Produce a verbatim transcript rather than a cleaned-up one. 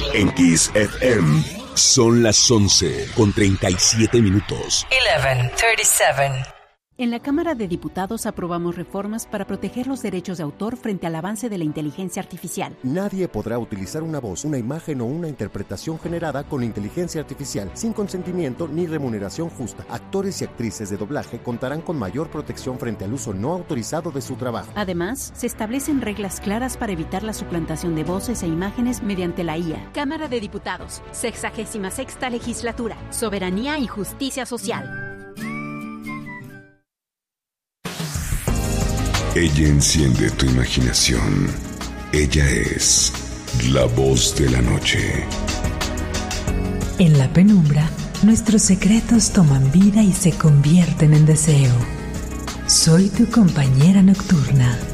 En Kiss F M son las once con treinta y siete minutos. once treinta y siete. En la Cámara de Diputados aprobamos reformas para proteger los derechos de autor frente al avance de la inteligencia artificial. Nadie podrá utilizar una voz, una imagen o una interpretación generada con inteligencia artificial sin consentimiento ni remuneración justa. Actores y actrices de doblaje contarán con mayor protección frente al uso no autorizado de su trabajo. Además, se establecen reglas claras para evitar la suplantación de voces e imágenes mediante la I A. Cámara de Diputados, sexagésima sexta legislatura, soberanía y justicia social. Ella enciende tu imaginación. Ella es la voz de la noche. En la penumbra, nuestros secretos toman vida y se convierten en deseo. Soy tu compañera nocturna.